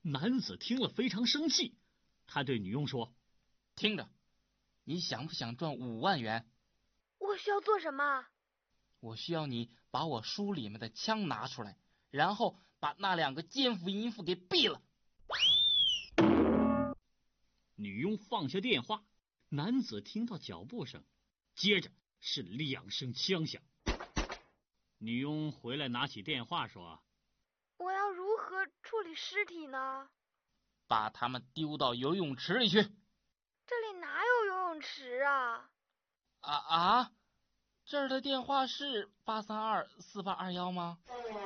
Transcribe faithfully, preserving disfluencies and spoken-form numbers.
男子听了非常生气，他对女佣说： 听着，你想不想赚五万元？ 我需要做什么？ 我需要你把我书里面的枪拿出来，然后把那两个奸夫淫妇给毙了。 女佣放下电话，男子听到脚步声，接着是两声枪响。女佣回来拿起电话说： 我要如何处理尸体呢？ 把他们丢到游泳池里去。 这里哪有游泳池啊？ 啊啊！这儿的电话是八三二四八二幺吗？